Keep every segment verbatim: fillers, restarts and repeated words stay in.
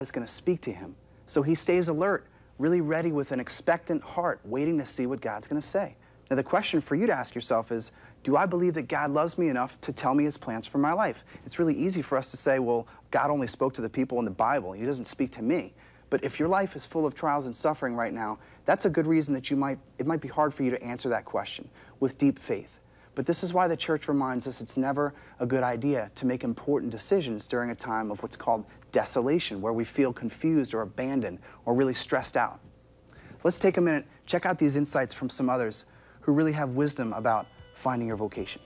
is going to speak to him. So he stays alert, really ready with an expectant heart, waiting to see what God's going to say. Now the question for you to ask yourself is, do I believe that God loves me enough to tell me his plans for my life? It's really easy for us to say, well, God only spoke to the people in the Bible. He doesn't speak to me. But if your life is full of trials and suffering right now, that's a good reason that you might, it might be hard for you to answer that question with deep faith. But this is why the church reminds us it's never a good idea to make important decisions during a time of what's called desolation, where we feel confused or abandoned or really stressed out. Let's take a minute, check out these insights from some others who really have wisdom about finding your vocation.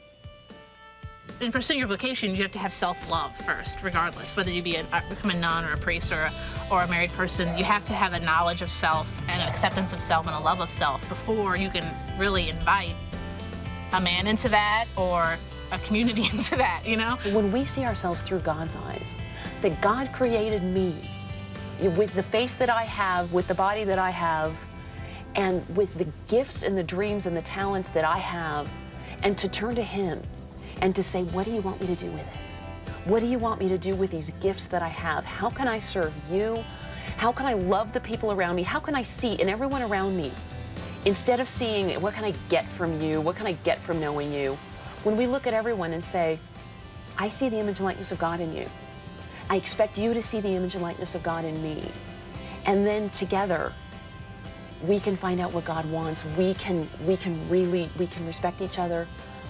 In pursuing your vocation, you have to have self-love first, regardless, whether you be a, become a nun or a priest or a, or a married person. You have to have a knowledge of self and an acceptance of self and a love of self before you can really invite a man into that or a community into that, you know? When we see ourselves through God's eyes, that God created me with the face that I have, with the body that I have, and with the gifts and the dreams and the talents that I have, and to turn to him and to say, what do you want me to do with this? What do you want me to do with these gifts that I have? How can I serve you? How can I love the people around me? How can I see in everyone around me? Instead of seeing, what can I get from you? What can I get from knowing you? When we look at everyone and say, I see the image and likeness of God in you. I expect you to see the image and likeness of God in me. And then together, we can find out what God wants. We can, we can really, we can respect each other,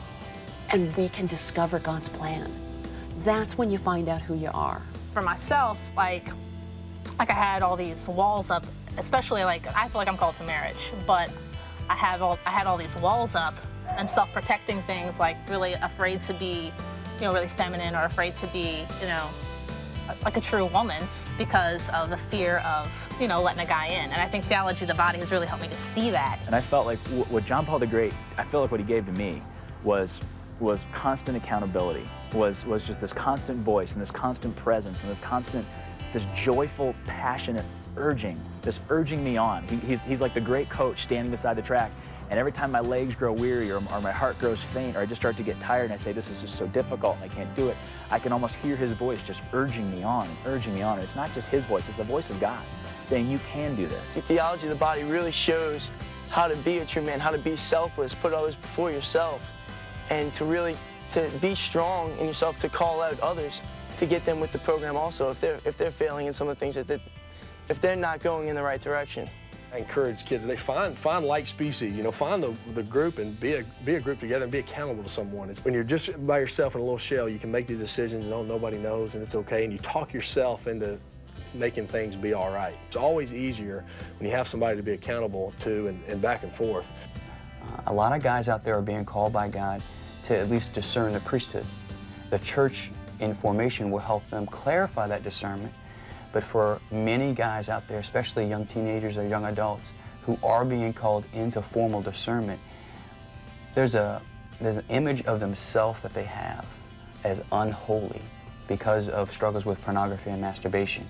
and we can discover God's plan. That's when you find out who you are. For myself, like, like I had all these walls up, especially like, I feel like I'm called to marriage, but I have all, I had all these walls up and self-protecting things, like really afraid to be, you know, really feminine or afraid to be, you know, like a true woman because of the fear of, you know, letting a guy in. And I think theology of the body has really helped me to see that. And I felt like what John Paul the Great, I feel like what he gave to me was was constant accountability, was was just this constant voice and this constant presence and this constant, this joyful, passionate urging, this urging me on. He, he's, he's like the great coach standing beside the track, and every time my legs grow weary or, or my heart grows faint or I just start to get tired and I say, this is just so difficult and I can't do it, I can almost hear his voice just urging me on and urging me on. And it's not just his voice, it's the voice of God saying, you can do this. The theology of the body really shows how to be a true man, how to be selfless, put others before yourself, and to really to be strong in yourself, to call out others, to get them with the program also if they're if they're failing in some of the things that they, if they're not going in the right direction. I encourage kids that they find find like species, you know, find the the group and be a be a group together and be accountable to someone. It's, when you're just by yourself in a little shell, you can make these decisions and don't nobody knows and it's okay, and you talk yourself into making things be all right. It's always easier when you have somebody to be accountable to and, and back and forth. Uh, a lot of guys out there are being called by God to at least discern the priesthood. The church in formation will help them clarify that discernment. But for many guys out there, especially young teenagers or young adults, who are being called into formal discernment, there's a there's an image of themselves that they have as unholy because of struggles with pornography and masturbation,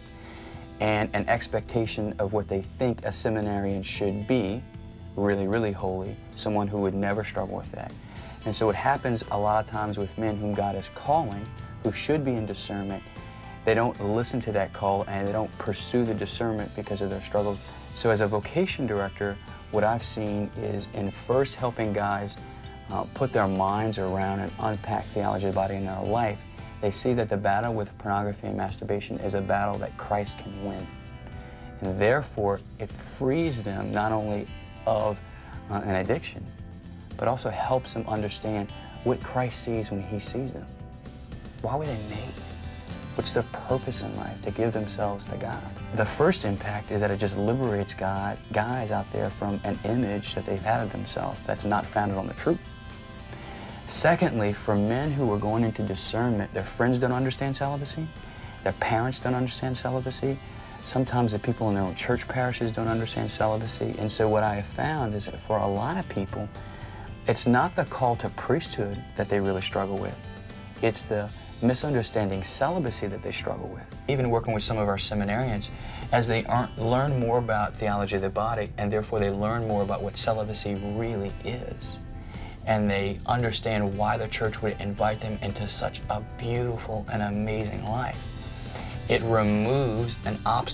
and an expectation of what they think a seminarian should be, really, really holy, someone who would never struggle with that. And so what happens a lot of times with men whom God is calling, who should be in discernment, they don't listen to that call and they don't pursue the discernment because of their struggles. So as a vocation director, what I've seen is in first helping guys uh, put their minds around and unpack theology of the body in their life, they see that the battle with pornography and masturbation is a battle that Christ can win. And therefore, it frees them not only of uh, an addiction, but also helps them understand what Christ sees when he sees them. Why were they made? What's their purpose in life? To give themselves to God. The first impact is that it just liberates God, guys out there from an image that they've had of themselves that's not founded on the truth. Secondly, for men who are going into discernment, their friends don't understand celibacy, their parents don't understand celibacy, sometimes the people in their own church parishes don't understand celibacy, and so what I have found is that for a lot of people, it's not the call to priesthood that they really struggle with. It's the misunderstanding celibacy that they struggle with. Even working with some of our seminarians, as they aren't, learn more about theology of the body, and therefore they learn more about what celibacy really is. And they understand why the church would invite them into such a beautiful and amazing life. It removes an obstacle